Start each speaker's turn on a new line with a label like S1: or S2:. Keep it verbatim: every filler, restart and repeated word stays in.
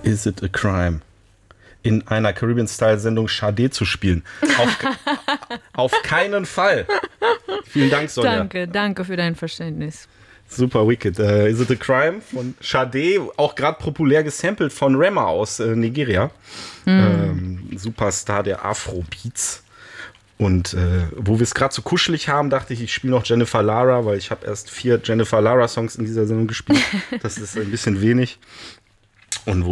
S1: Is it a crime? In einer Caribbean-Style-Sendung Sade zu spielen. Auf, auf keinen Fall. Vielen Dank, Sonja.
S2: Danke, danke für dein Verständnis.
S1: Super wicked. Uh, Is it a crime? Von Sade, auch gerade populär gesampelt von Rema aus äh, Nigeria. Mm. Ähm, Superstar der Afrobeats. Und äh, wo wir es gerade so kuschelig haben, dachte ich, ich spiele noch Jennifer Lara, weil ich habe erst vier Jennifer Lara-Songs in dieser Sendung gespielt. Das ist ein bisschen wenig. Und wo